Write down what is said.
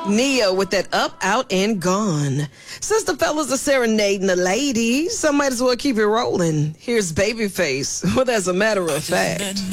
Nia with that Up, Out, and Gone. Since the fellas are serenading the ladies, so might as well keep it rolling. Here's Babyface with As a Matter of Fact.